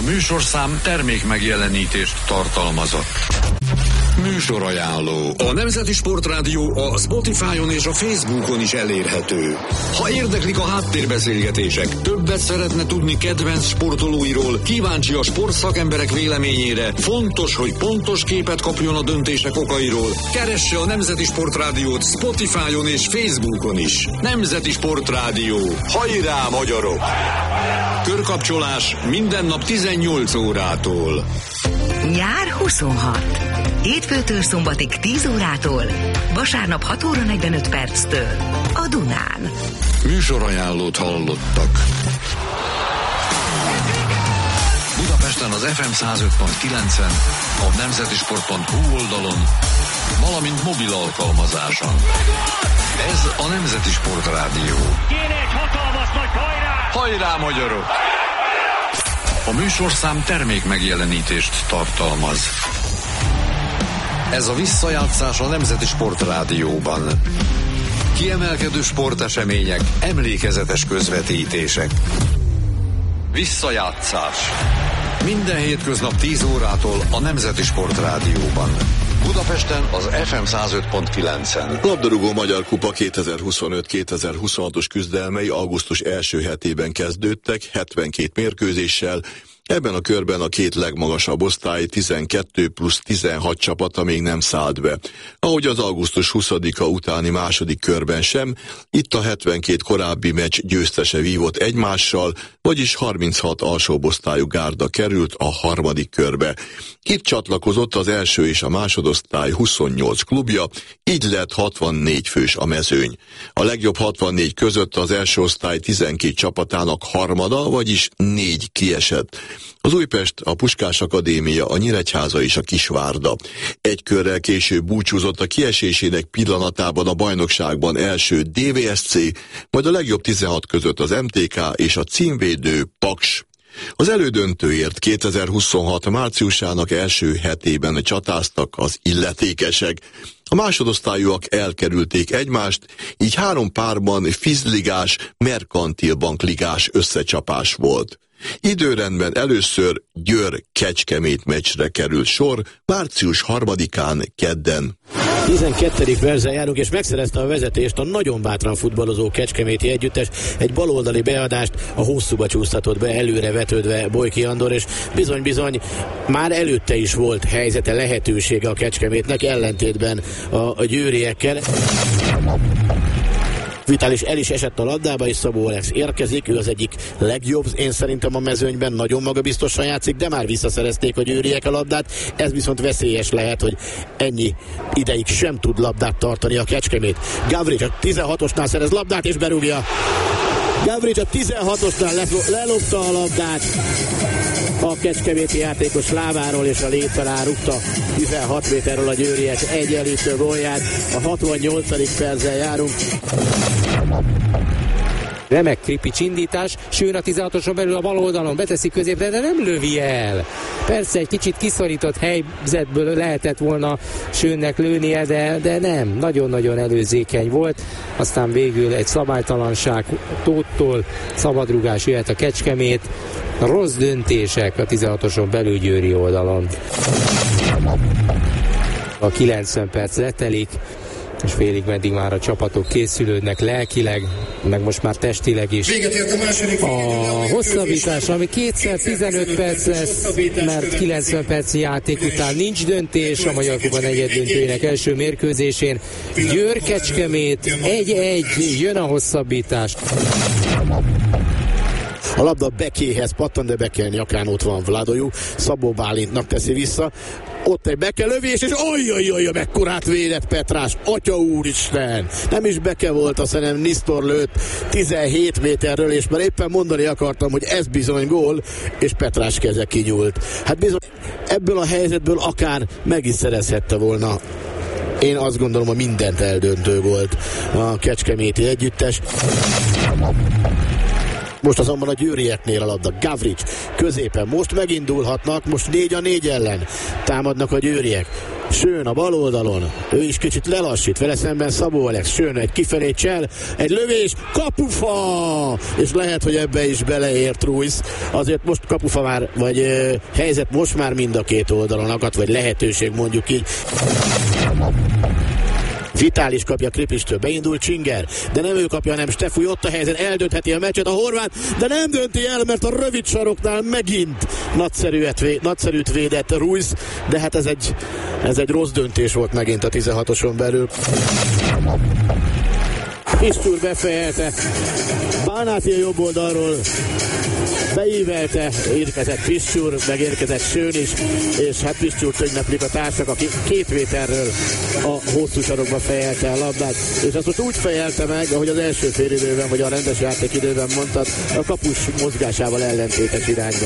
műsorszám termék megjelenítést tartalmazott. Műsorajánló. A Nemzeti Sportrádió a Spotify-on és a Facebookon is elérhető. Ha érdeklik a háttérbeszélgetések, többet szeretne tudni kedvenc sportolóiról, kíváncsi a sportszakemberek véleményére, fontos, hogy pontos képet kapjon a döntések okairól, keresse a Nemzeti Sportrádiót Spotify-on és Facebookon is. Nemzeti Sportrádió. Hajrá, magyarok! Körkapcsolás minden nap 18 órától. Nyár 26. Hétfőtől szombatig 10 órától, vasárnap 6 óra 45 perctől a Dunán. Műsorajánlót hallottak. Budapesten az FM 105.9-en, a nemzetisport.hu oldalon, valamint mobil alkalmazáson. Ez a Nemzeti Sportrádió. Kéne egy hatalmas nagy hajrá! Hajrá, magyarok! A műsorszám termék megjelenítést tartalmaz. Ez a visszajátszás a Nemzeti Sportrádióban. Kiemelkedő sportesemények, emlékezetes közvetítések. Visszajátszás. Minden hétköznap 10 órától a Nemzeti Sportrádióban. Budapesten az FM 105.9-en. Labdarúgó Magyar Kupa 2025-2026-os küzdelmei augusztus első hetében kezdődtek, 72 mérkőzéssel. Ebben a körben a két legmagasabb osztály 12 plusz 16 csapata még nem szállt be. Ahogy az augusztus 20-a utáni második körben sem, itt a 72 korábbi meccs győztese vívott egymással, vagyis 36 alsóbb osztályú gárda került a harmadik körbe. Itt csatlakozott az első és a másodosztály 28 klubja, így lett 64 fős a mezőny. A legjobb 64 között az első osztály 12 csapatának harmada, vagyis 4 kiesett. Az Újpest, a Puskás Akadémia, a Nyíregyháza és a Kisvárda. Egy körrel később búcsúzott a kiesésének pillanatában a bajnokságban első DVSC, majd a legjobb 16 között az MTK és a címvédő Paks. Az elődöntőért 2026 márciusának első hetében csatáztak az illetékesek. A másodosztályúak elkerülték egymást, így 3 párban fizligás, merkantilbankligás összecsapás volt. Időrendben először Győr-Kecskemét meccsre került sor, március 3-án kedden. 12. percen járunk, és megszerezte a vezetést a nagyon bátran futballozó kecskeméti együttes. Egy baloldali beadást a hosszúba csúsztatott be, előre vetődve Bojki Andor, és bizony már előtte is volt helyzete, lehetősége a Kecskemétnek, ellentétben a győriekkel. Vitális el is esett a labdába, és Szabó Alex érkezik, ő az egyik legjobb, én szerintem a mezőnyben, nagyon magabiztosan játszik, de már visszaszerezték a győriek a labdát, ez viszont veszélyes lehet, hogy ennyi ideig sem tud labdát tartani a Kecskemét. Gavrics a 16-osnál szerez labdát, és berúgja. Gavrics a 16-osnál lelopta a labdát a kecskeméti játékos lábáról, és a léc alá rúgta 16 méterről a győriek egyenlítő gólját. A 68. percen járunk. Remek Kripics indítás, Sőn a 16-oson belül a bal oldalon beteszi középre, de nem lövi el. Persze egy kicsit kiszorított helyzetből lehetett volna Sőnnek lőnie, de nem, nagyon-nagyon előzékeny volt. Aztán végül egy szabálytalanság, Tóttól szabadrugás jöhet a Kecskemét. Rossz döntések a 16-oson belül győri oldalon. A 90 perc letelik, és félig meddig már a csapatok készülődnek lelkileg, meg most már testileg is. A hosszabbítás, ami kétszer 15 perc lesz, mert 90 perc játék után nincs döntés a Magyar Kupa negyeddöntőjének első mérkőzésén. Győr-Kecskemét 1-1, jön a hosszabbítás. A labda Bekéhez pattan, de Beke nyakán ott van Vladojú. Szabó Bálintnak teszi vissza. Ott egy Beke lövés, és ojjjjjjjj, mekkorát védett Petrás, atya úristen! Nem is Beke volt, azt hiszem Nisztor lőtt 17 méterről, és már éppen mondani akartam, hogy ez bizony gól, és Petrás keze kinyúlt. Hát bizony ebből a helyzetből akár meg is szerezhette volna. Én azt gondolom, hogy mindent eldöntő volt a kecskeméti együttes. Most azonban a győrieknél a labda. Gavrics középen, most megindulhatnak, most 4-4 ellen támadnak a győriek. Schön a bal oldalon, ő is kicsit lelassít, vele szemben Szabó Alex. Schön egy kifelé csel, egy lövés, kapufa! És lehet, hogy ebbe is beleért Ruiz. Azért most kapufa már, vagy helyzet most már mind a két oldalon akadt, vagy lehetőség mondjuk így. Vitális kapja Kripistől, beindul Csinger, de nem ő kapja, hanem Stefúj, ott a helyzet, eldöntheti a meccset a horvát, de nem dönti el, mert a rövid saroknál megint nagyszerűt védett Ruiz, de hát ez egy rossz döntés volt megint a 16-oson belül. Pisztúr befejelte, Bánáti a jobb oldalról beívelte, érkezett Pisztúr, megérkezett Schön is, és hát Pisztúrt ünneplik a társak, aki 2 méterről a hosszú sarokba fejelte a labdát, és azt úgy fejelte meg, ahogy az első félidőben, vagy a rendes játékidőben mondtad, a kapus mozgásával ellentétes irányba.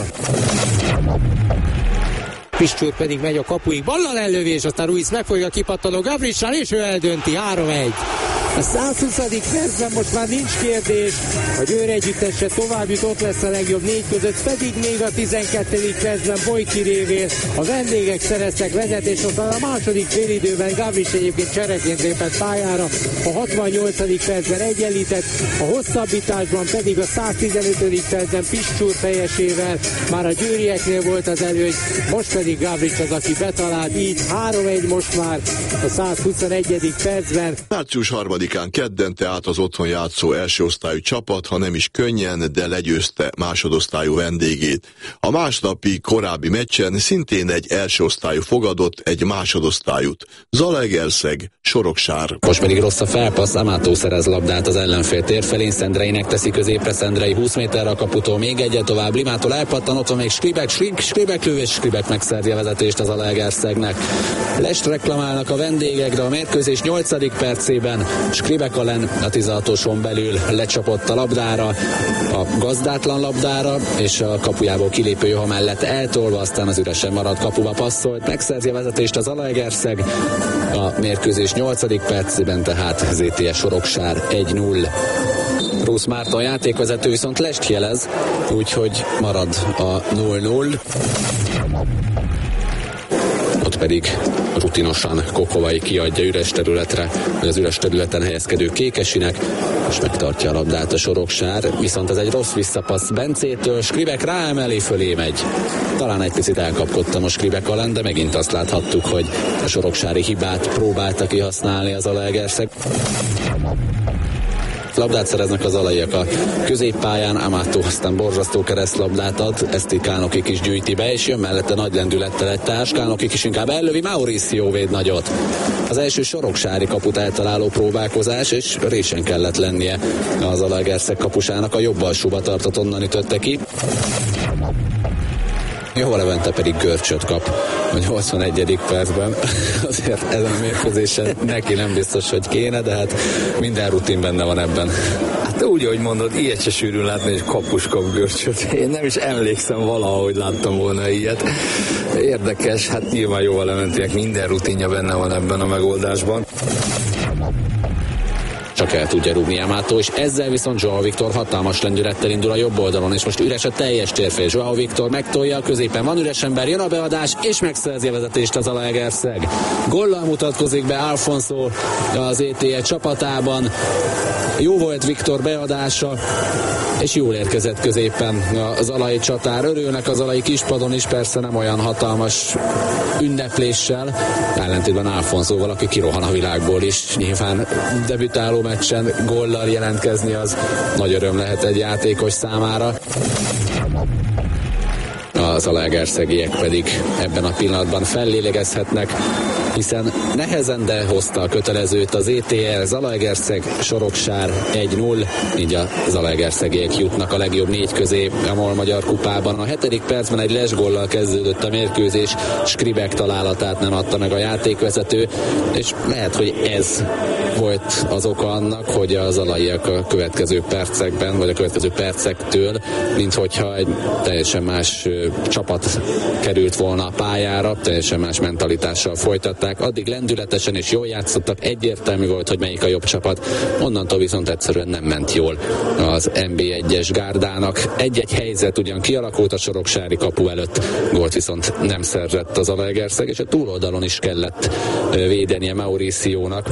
Pisztúr pedig megy a kapuig, ballal ellövés, aztán Ruiz megfogja kipattanó Gavricsal, és ő eldönti, 3-1. A 120. percben most már nincs kérdés, a Győr együttese tovább jut, ott lesz a legjobb 4 között, pedig még a 12. percben Bojki révén a vendégek szereztek vezetést, aztán a második félidőben Gavrics egyébként csereként lépett pályára, a 68. percben egyenlített, a hosszabbításban pedig a 115. percben Pisztúr fejesével már a győrieknél volt az előny, most pedig Gavrics az, aki betalált, így 3-1 most már a 121. percben. Március 3-án kedden tehát az otthon játszó elsőosztályú csapat, ha nem is könnyen, de legyőzte másodosztályú vendégét. A másnapi korábbi meccsen szintén egy elsőosztályú fogadott egy másodosztályút. Zalaegerszeg, Soroksár. Most pedig rossz a felpassz, Amato szerez labdát az ellenfél tér felén, Szendreinek teszi középre, Szendrei 20 méterre a kaputól, még egyet tovább, Limától elpattan, ott van még Skribek lövés, Skribek megszerzi a vezetést az Zalaegerszegnek. Lest reklamálnak a vendégek, de a mérkőzés 8. percében Skribek ellen a 16-oson belül lecsapott a labdára, a gazdátlan labdára, és a kapujából kilépő Joha mellett eltolva, aztán az üresen maradt kapuba passzolt, megszerzi a vezetést az Zalaegerszeg. A mérkőzés 8. percében tehát ZTS Soroksár 1-0. Rusz Márton játékvezető viszont lest jelez, úgyhogy marad a 0-0. Ott pedig rutinosan Kokovai kiadja üres területre, vagy az üres területen helyezkedő Kékesinek, és megtartja a labdát a Soroksár, viszont ez egy rossz visszapassz Bencétől, Skribek ráemeli, fölé megy. Talán egy picit elkapkodtam a Skribek ellen, de megint azt láthattuk, hogy a soroksári hibát próbálta kihasználni az Zalaegerszeg. Labdát szereznek az alaiak a középpályán, Amato aztán borzasztó keresztlabdát ad, ezt Kánokik is gyűjti be, és jön mellette nagy lendülettel egy társ, Kánokik is inkább ellövi, Mauricio véd nagyot. Az első soroksári kaput eltaláló próbálkozás, és résen kellett lennie az Zalaegerszeg kapusának, a jobb alsóba tartott, onnan ütötte ki. Jó Levente pedig görcsöt kap a 81. percben. Azért ezen a mérkőzésen neki nem biztos, hogy kéne, de hát minden rutin benne van ebben. Hát úgy, ahogy mondod, ilyet se sűrűn látni, hogy kapus kap görcsöt. Én nem is emlékszem valahogy láttam volna ilyet. Érdekes, hát nyilván Jó Leventének minden rutinja benne van ebben a megoldásban. Csak el tudja rúgni Amato, és ezzel viszont Joao Viktor hatalmas lendülettel indul a jobb oldalon, és most üres a teljes térfél. Joao Viktor megtolja, a középen van üres ember, jön a beadás, és megszerzi a vezetést az Zalaegerszeg. Gollal mutatkozik be Alfonso az ETE csapatában. Jó volt Viktor beadása, és jól érkezett középen az alai csatár. Örülnek az alai kispadon is, persze nem olyan hatalmas ünnepléssel, ellentétben Alfonsoval, aki kirohan a világból is. Nyilván debütáló meccsen góllal jelentkezni az nagy öröm lehet egy játékos számára. A Zalaegerszegiek pedig ebben a pillanatban fellélegezhetnek, hiszen nehezen, de hozta a kötelezőt az ETR, Zalaegerszeg, Soroksár 1-0, így a Zalaegerszegiek jutnak a legjobb 4 közé a MOL Magyar Kupában. A 7. percben egy lesgollal kezdődött a mérkőzés, Skribek találatát nem adta meg a játékvezető, és lehet, hogy ez volt az oka annak, hogy a zalaiak a következő percekben, vagy a következő percektől, mint hogyha egy teljesen más csapat került volna a pályára, teljesen más mentalitással folytatták játszották, addig lendületesen és jól játszottak, egyértelmű volt, hogy melyik a jobb csapat. Onnantól viszont egyszerűen nem ment jól az NB1-es gárdának. Egy-egy helyzet ugyan kialakult a soroksári kapu előtt, gólt viszont nem szerzett az Zalaegerszeg, és a túloldalon is kellett védenie Mauriciónak.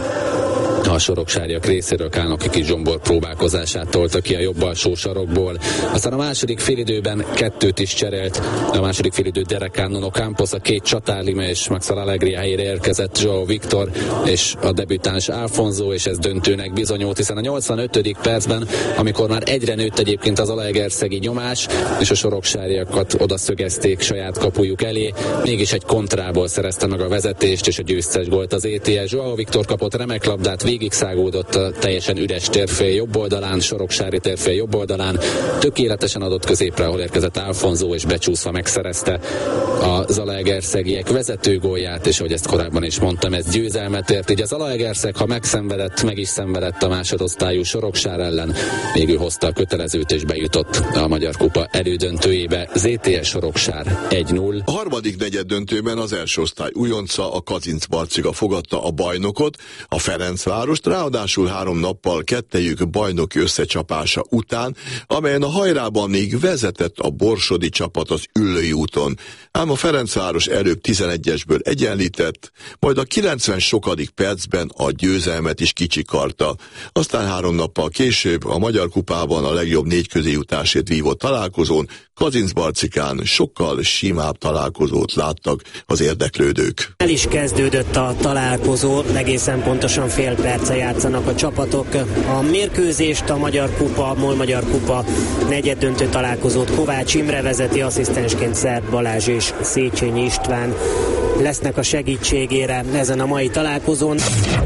A soroksáriak részéről Kálnoki Kis-Zsombor próbálkozását tolta ki a jobb alsó sarokból. Aztán a második félidőben 2 is cserélt. A második félidő derekán Nuno Campos, a 2 csatárlime és Max Allegri helyére érkezett João Victor és a debütáns Alfonso, és ez döntőnek bizonyult, hiszen a 85. percben, amikor már egyre nőtt egyébként az zalaegerszegi nyomás, és a soroksáriakat oda szögezték saját kapujuk elé, mégis egy kontrából szerezte meg a vezetést, és a győztes gólt az ETS. João Victor kapott remek labdát, végigszágódott a teljesen üres térfél jobb oldalán, soroksári térfél jobb oldalán, tökéletesen adott középre, ahol érkezett Alfonso, és becsúszva megszerezte a zalaegerszegiek vezetőgólját, és ahogy ezt korábban is mondtam, ez győzelmet ért. Így a Zalaegerszeg, ha meg is szenvedett a másodosztályú Soroksár ellen, végül hozta a kötelezőt és bejutott a Magyar Kupa elődöntőjébe. ZTS Soroksár 1-0. A harmadik negyeddöntőben az első osztály újonca, a Kazincbarciga fogadta a bajnokot, a Ferencvárost, ráadásul 3 nappal kettejük bajnoki összecsapása után, amelyen a hajrában még vezetett a borsodi csapat az Üllői úton. Ám a Ferencváros előbb 11-esből egyenlített, majd a 90 sokadik percben a győzelmet is kicsikarta. Aztán 3 nappal később a Magyar Kupában a legjobb 4 közéjutásért vívott találkozón Kazincbarcikán sokkal simább találkozót láttak az érdeklődők. El is kezdődött a találkozó, egészen pontosan fél perce játszanak a csapatok. A mérkőzést, a Magyar Kupa, MOL Magyar Kupa negyeddöntő találkozót Kovács Imre vezeti, asszisztensként Szerb Balázs és Széchenyi István lesznek a segítségére ezen a mai találkozón.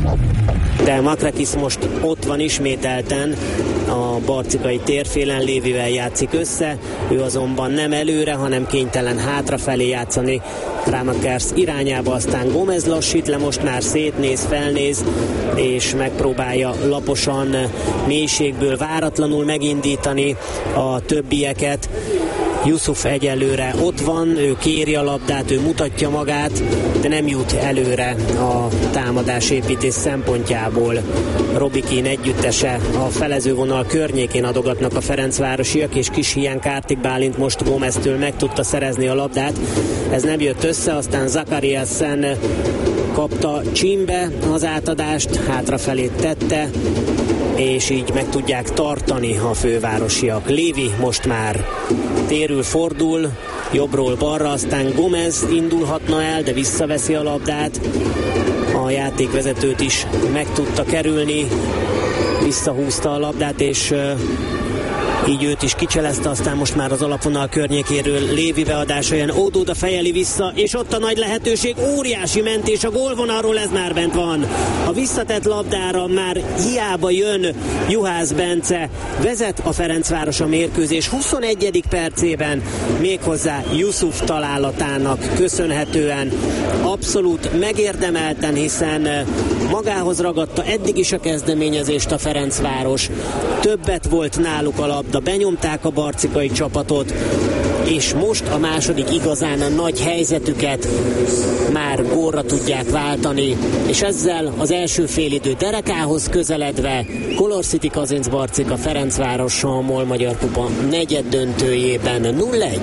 De Makrakis most ott van ismételten a barcikai térfélen, Lévivel játszik össze, ő azonban nem előre, hanem kénytelen hátrafelé játszani Rámakers irányába, aztán Gomez lassít le, most már szétnéz, felnéz, és megpróbálja laposan, mélységből váratlanul megindítani a többieket. Yusuf egyelőre ott van, ő kéri a labdát, ő mutatja magát, de nem jut előre a támadásépítés szempontjából. Robikin együttese a felezővonal környékén adogatnak a ferencvárosiak, és kis hiány Kártik Bálint most Gomeztől meg tudta szerezni a labdát. Ez nem jött össze, aztán Zakariasen kapta címbe az átadást, hátrafelé tette, és így meg tudják tartani a fővárosiak. Lévi most már térül, fordul, jobbról balra, aztán Gomez indulhatna el, de visszaveszi a labdát. A játékvezetőt is meg tudta kerülni, visszahúzta a labdát, és így őt is kicselezte, aztán most már az alapvonal környékéről Lévi beadása jön, Ódóda fejeli vissza, és ott a nagy lehetőség, óriási mentés a gólvonalról, ez már bent van. A visszatett labdára már hiába jön Juhász Bence, vezet a Ferencváros a mérkőzés 21. percében, méghozzá Yusuf találatának köszönhetően, abszolút megérdemelten, hiszen magához ragadta eddig is a kezdeményezést a Ferencváros, többet volt náluk a labda, benyomták a barcikai csapatot, és most a második igazán a nagy helyzetüket már gólra tudják váltani, és ezzel az első félidő derekához közeledve Color City Kazincbarcika Ferencváros a MOL Magyar Kupa negyeddöntőjében 0-1.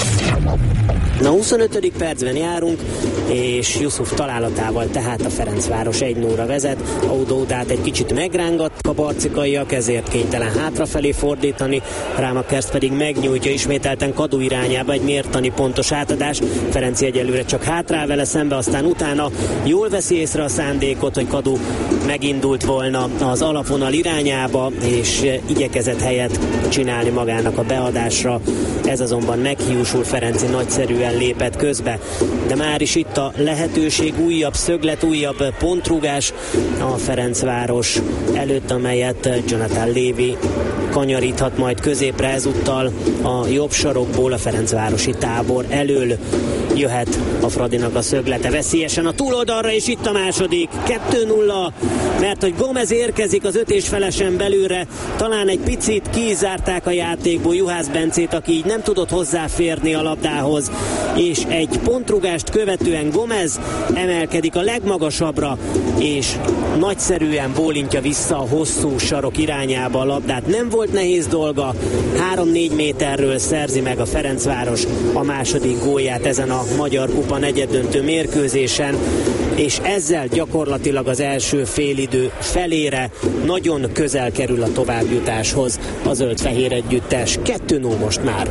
Na, 25. percben járunk, és Yusuf találatával tehát a Ferencváros 1-0-ra vezet. Ódódát egy kicsit megrángattak a barcikaiak, ezért kénytelen hátrafelé fordítani, Rámakers pedig megnyújtja ismételten Kadu irányába egy mértani pontos átadás. Ferenci egyelőre csak hátrál vele szembe, aztán utána jól veszi észre a szándékot, hogy Kadu megindult volna az alapvonal irányába, és igyekezett helyet csinálni magának a beadásra. Ez azonban meghiúsul, Ferenci nagyszerűen lépett közbe, de már is itt a lehetőség, újabb szöglet, újabb pontrúgás a Ferencváros előtt, amelyet Jonathan Lévi kanyaríthat majd középre, ezúttal a jobb sarokból a ferencvárosi tábor elől jöhet a Fradinak a szöglete veszélyesen a túloldalra, és itt a második 2-0, mert hogy Gomez érkezik az 5,5-esen belülre, talán egy picit kizárták a játékból Juhász Bencét, aki így nem tudott hozzáférni a labdához, és egy pontrugást követően Gomez emelkedik a legmagasabbra, és nagyszerűen bólintja vissza a hosszú sarok irányába a labdát. Nem volt nehéz dolga, 3-4 méterről szerzi meg a Ferencváros a második gólját ezen a Magyar Kupa negyeddöntő mérkőzésen, és ezzel gyakorlatilag az első félidő felére nagyon közel kerül a továbbjutáshoz a zöld-fehér együttes. 2-0 most már.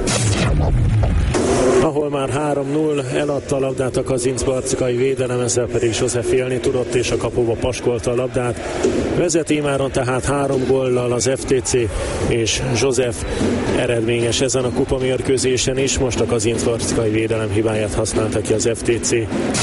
Ahol már 3-0 eladta a labdát a kazincbarcikai védelem, ezzel pedig József élni tudott, és a kapuba paskolta a labdát. Vezet imáron tehát 3 góllal az FTC, és József eredményes ezen a kupa mérkőzésen is. Most a kazincbarcikai védelem hibáját használta ki az FTC.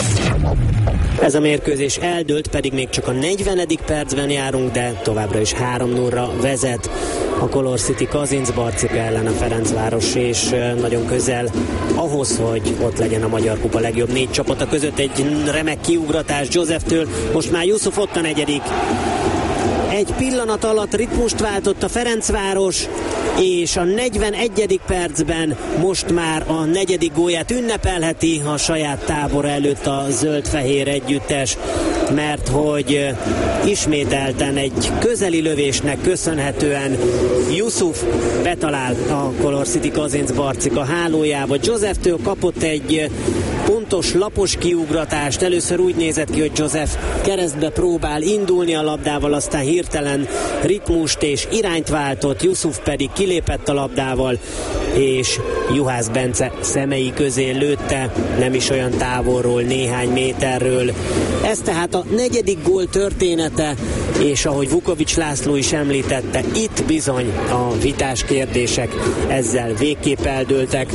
Ez a mérkőzés eldőlt, pedig még csak a 40. percben járunk, de továbbra is 3-0-ra vezet a Color City Kazincbarcika ellen a Ferencváros, és nagyon közel ahhoz, hogy ott legyen a Magyar Kupa legjobb 4 csapata között. Egy remek kiugratás Józseftől, most már Yusuf ott a negyedik. Egy pillanat alatt ritmust váltott a Ferencváros, és a 41. percben most már a 4. gólját ünnepelheti a saját tábora előtt a zöld-fehér együttes, mert hogy ismételten egy közeli lövésnek köszönhetően Yusuf betalál a Color City Kazincbarcika hálójába. Józseftől kapott egy pontos, lapos kiugratást. Először úgy nézett ki, hogy József keresztbe próbál indulni a labdával, aztán hirtelen ritmust és irányt váltott, Yusuf pedig kilépett a labdával, és Juhász Bence szemei közé lőtte, nem is olyan távolról, néhány méterről. Ez tehát a 4. gól története, és ahogy Vukovics László is említette, itt bizony a vitás kérdések ezzel végképp eldőltek.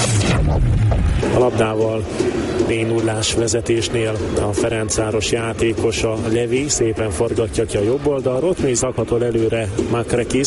A labdával 4-0-ás vezetésnél a Ferencváros játékosa Levi szépen forgatja ki a jobb oldalra, ott még zakatol előre Makrekis.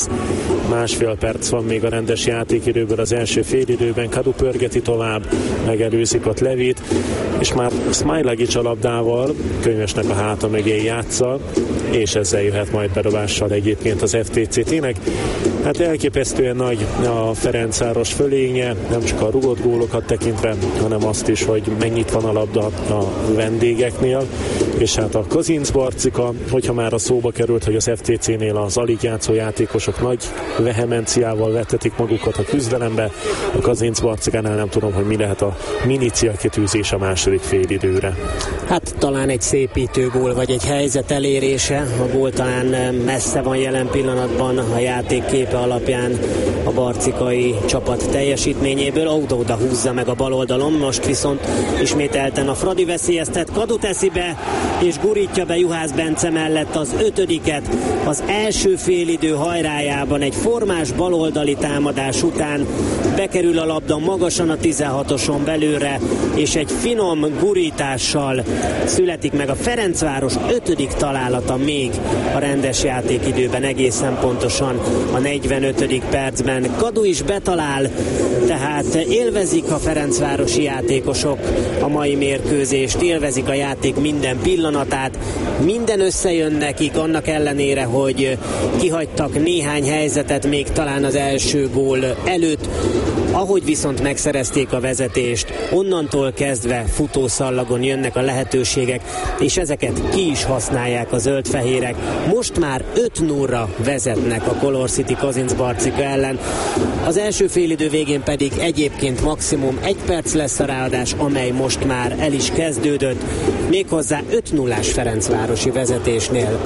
1,5 perc van még a rendes játékidőből az első félidőben, Kadu pörgeti tovább, megelőzik ott Levit, és már Smailagic a labdával Könyvesnek a háta mögé játsza, és ezzel jöhet majd bedobással egyébként az FTC. Tényleg, hát elképesztően nagy a Ferencváros fölénye, nem csak a rugott gólokat tekintve, hanem azt is, hogy mennyit van a labda a vendégeknél, és hát a Kazincbarcika, hogyha már a szóba került, hogy az FTC-nél az alig játszó játékosok nagy vehemenciával vetetik magukat a küzdelembe, a Kazincbarcikánál nem tudom, hogy mi lehet a mini célkitűzés a második félidőre. Hát talán egy szépítő gól, vagy egy helyzet elérése. A gól talán messze van jelen pillanatban a játékképe alapján a barcikai csapat teljesítményéből. Oda húzza meg a bal oldalon, most viszont ismételten a Fradi veszélyeztet, Kadu teszi be, és gurítja be Juhász Bence mellett az 5-et. Az első félidő hajrájában egy formás baloldali támadás után bekerül a labda magasan a 16-oson belőle, és egy finom gurítással születik meg a Ferencváros 5. találata még a rendes játékidőben, egészen pontosan a 45. percben. Kadu is betalál, tehát élvezik a ferencvárosi játékosok a mai mérkőzést, élvezik a játék minden pillanatát, minden összejön nekik, annak ellenére, hogy kihagytak néhány helyzetet még talán az első gól előtt. Ahogy viszont megszerezték a vezetést, onnantól kezdve futószallagon jönnek a lehetőségek, és ezeket ki is használják a zöld-fehérek. Most már 5-0-ra vezetnek a Color City Kazincbarcika ellen. Az első félidő végén pedig egyébként maximum 1 perc lesz a ráadás, amely most már el is kezdődött, méghozzá 5-0-ás ferencvárosi vezetésnél.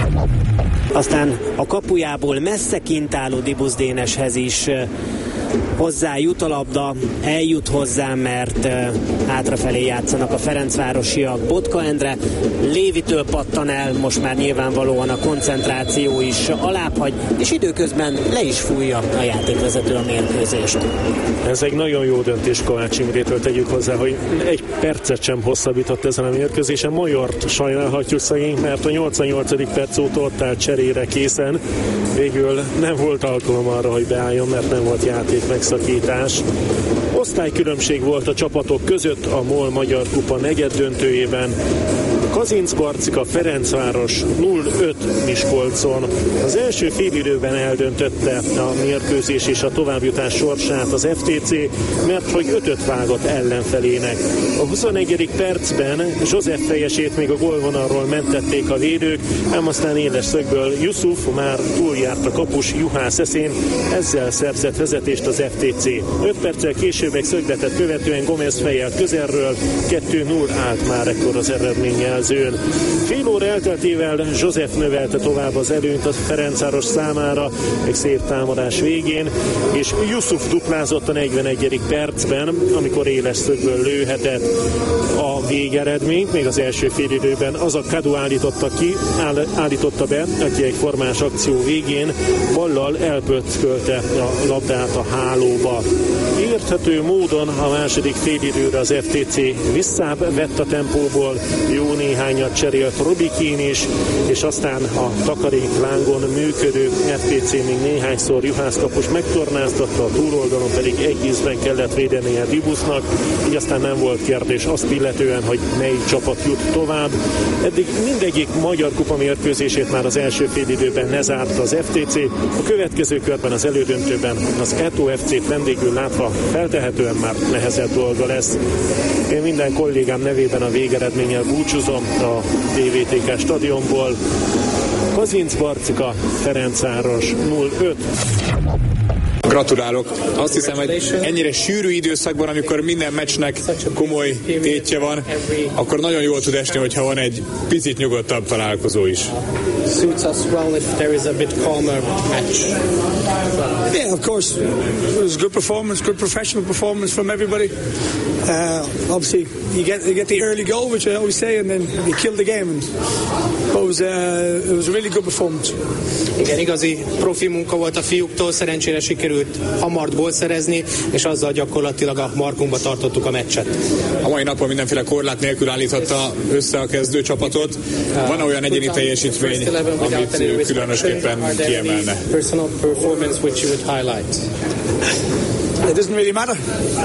Aztán a kapujából messze kint álló Dibusz Déneshez is hozzá jut a labda, eljut hozzá, mert hátrafelé játszanak a ferencvárosiak. Botka Endre Lévitől pattan el, most már nyilvánvalóan a koncentráció is alábbhagy, és időközben le is fújja a játékvezető a mérkőzést. Ez egy nagyon jó döntés Kovács Imrétől, tegyük hozzá, hogy 1 percet sem hosszabbított ezen a mérkőzésen. Majort sajnálhatjuk szegény, mert a 88. perc óta ott állt cserére készen. Végül nem volt alkalom arra, hogy beálljon, mert nem volt játék megszakítás. Osztálykülönbség volt a csapatok között a MOL Magyar Kupa negyeddöntőjében. Kazincbarcika Ferencváros 0-5 Miskolcon. Az első félidőben eldöntötte a mérkőzés és a továbbjutás sorsát az FTC, mert hogy 5-öt vágott ellenfelének. A 21. percben József fejesét még a gólvonalról mentették a védők, ám aztán éles szögből Yusuf már túljárt a kapus Juhász eszén, ezzel szerzett vezetést az FTC. 5 perccel később egy szögletet követően Gomez fejelt közelről, 2-0 állt már ekkor az eredményjelzőn. Fél óra elteltével József növelte tovább az előnyt a Ferencváros számára egy szép támadás végén, és Yusuf duplázott a 41. percben, amikor éles szögből lőhetett. A végeredményt még az első félidőben az a Kadu állította be, aki egy formás akció végén ballal elpöckölte a labdát a hálóba. Érthető módon a második félidőre az FTC visszább vett a tempóból, jó néhányat cserélt Robikin is, és aztán a takaréklángon működő FTC még néhányszor Juhász kapus megtornáztatta, a túloldalon pedig egy ízben kellett védenie Dibusznak, így aztán nem volt kérdés azt illetően, hogy melyik csapat jut tovább. Eddig mindegyik magyar kupa mérkőzését már az első félidőben lezárta az FTC, a következő körben az elődöntőben az Eto FC-t vendégül látva feltehetően már nehezebb dolga lesz. Én minden kollégám nevében a végeredménnyel búcsúzom a DVTK stadionból. Kazincbarcika Ferencváros 0-5. Gratulálok. Azt hiszem, hogy ennyire sűrű időszakban, amikor minden meccsnek komoly tétje van, akkor nagyon jól tud esni, hogyha van egy picit nyugodtabb találkozó is. Suits us well if there is a bit calmer match. Yeah, of course. It was a good performance, good professional performance from everybody. Obviously, you get the early goal, which I always say, and then you kill the game. And it was a really good performance. Igen, igazi profi munka volt a fiúktól, szerencsére sikerült hamar gólt szerezni, és azzal gyakorlatilag a markunkba tartottuk a meccset. A mai napon mindenféle korlát nélkül állíthatta össze a kezdő csapatot. Van olyan egyéni teljesítmény, amit különösképpen kiemelne? Personal performance which you would highlight. It doesn't really matter.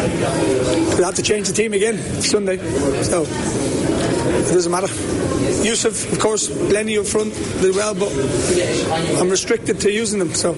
We have to change the team again Sunday, so it doesn't matter. Yusuf, of course, Lenny up front did well, but I'm restricted to using them, so.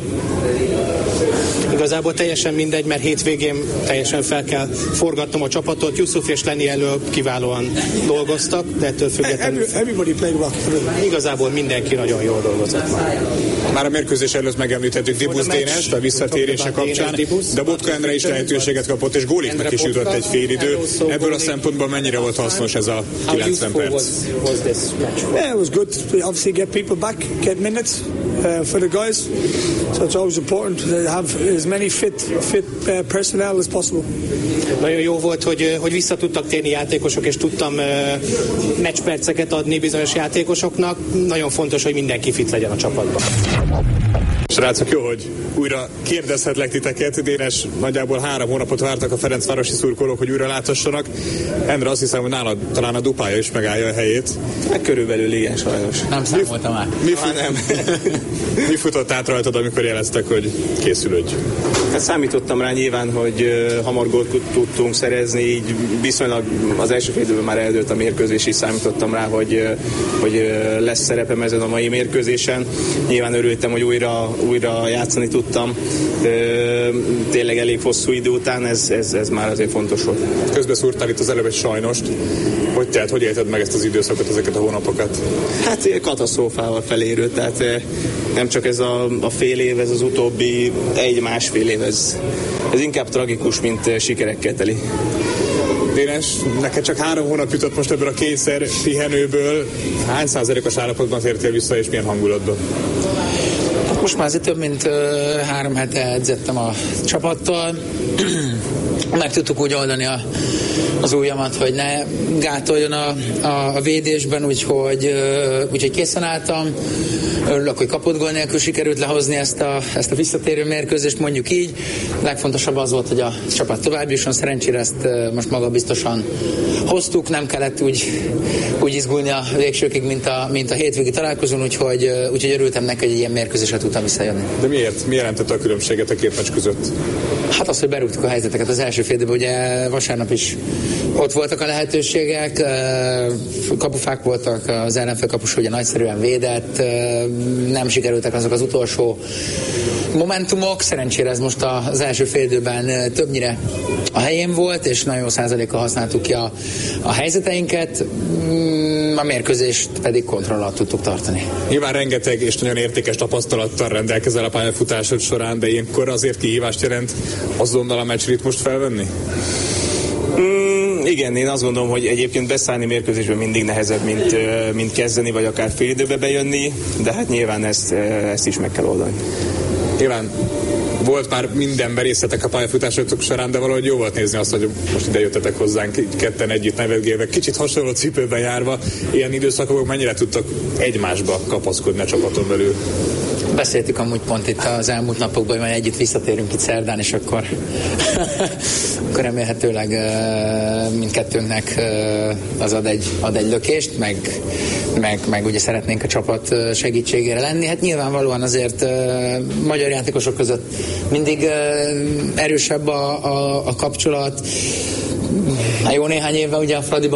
Igazából teljesen mindegy, mert hétvégén teljesen fel kell forgatnom a csapatot. Yusuf és Lenny elől kiválóan dolgoztak, de ettől függetlenül everybody played well. Igazából mindenki nagyon jól dolgozott. Már a mérkőzés előtt megemlítettük Dibusz Dénest a visszatérése kapcsán, de Botka Endre is lehetőséget kapott, és góliknak is jutott egy félidő. Ebből a szempontból mennyire volt hasznos ez a 90 perc? Yeah, it was good. We obviously get people back, get minutes for the guys. So it's always important to have as many fit personnel as possible. Nagyon jó volt, hogy vissza tudtak térni játékosok, és tudtam meccsperceket adni bizonyos játékosoknak. Nagyon fontos, hogy mindenki fit legyen a csapatban. Srácok, jó, hogy újra kérdezhetlek titeket. Dénes, nagyjából 3 hónapot vártak a ferencvárosi szurkolók, hogy újra láthassanak. Endre, azt hiszem, hogy nálad talán a dupája is megállja a helyét. Hát körülbelül igen, sajnos. Nem számoltam már. Mi futott át rajtad, amikor jeleztek, hogy készülődj? Hát számítottam rá nyilván, hogy hamar gólt tudtunk szerezni, így viszonylag az első fél időben már eldőlt a mérkőzés, és számítottam rá, hogy lesz szerepem ezen a mai mérkőzésen. Nyilván örültem, hogy újra játszani tudtam. Tényleg elég hosszú idő után, ez már azért fontos volt. Közben szúrtál itt az előbb egy sajnost. Hogy élted meg ezt az időszakot, ezeket a hónapokat? Hát katasztrófával felérült, tehát nem csak ez a fél év, ez az utóbbi 1-1,5 év, ez inkább tragikus, mint sikerekkel teli. Dénes, neked csak 3 hónap jutott most ebből a kényszer pihenőből. Hány százalékos állapotban tértél vissza, és milyen hangulatban? Most már azért több mint 3 hete edzettem a csapattal. Meg tudtuk úgy oldani az ujjamat, hogy ne gátoljon a védésben, úgyhogy készen álltam. Örülök, hogy kapott gól nélkül sikerült lehozni ezt a visszatérő mérkőzést, mondjuk így. Legfontosabb az volt, hogy a csapat tovább jusson. Szerencsére ezt most magabiztosan hoztuk, nem kellett úgy izgulni a végsőkig, mint a hétvégi találkozón, úgyhogy örültem neki, hogy egy ilyen mérkőzésre tudtam visszajönni. De miért? Mi jelentette a különbséget a két meccs között? Hát az, hogy berúgtuk a helyzeteket az első fél időben, ugye vasárnap is ott voltak a lehetőségek, kapufák voltak, az ellenfélkapus ugye nagyszerűen védett, nem sikerültek azok az utolsó momentumok, szerencsére ez most az első fél időben többnyire a helyén volt, és nagyon jó százalékkal használtuk ki a helyzeteinket, a mérkőzést pedig kontroll alatt tudtuk tartani. Nyilván rengeteg és nagyon értékes tapasztalattal rendelkezel a pályafutásod során, de ilyenkor azért kihívást jelent azonnal a meccsritmust felvenni? Igen, én azt gondolom, hogy egyébként beszállni mérkőzésben mindig nehezebb, mint kezdeni, vagy akár fél időbe bejönni, de hát nyilván ezt is meg kell oldani. Nyilván volt már mindenben részletek a pályafutásotok során, de valahogy jó volt nézni azt, hogy most ide jöttetek hozzánk ketten együtt nevetgélve, kicsit hasonló cipőben járva. Ilyen időszakokban mennyire tudtak egymásba kapaszkodni a csapaton belül? Beszéltük amúgy pont itt az elmúlt napokban, hogy majd együtt visszatérünk itt szerdán, és akkor remélhetőleg mindkettőnknek az ad egy lökést, meg ugye szeretnénk a csapat segítségére lenni. Hát nyilvánvalóan azért magyar játékosok között mindig erősebb a kapcsolat. Jó néhány évvel ugye a Fradiban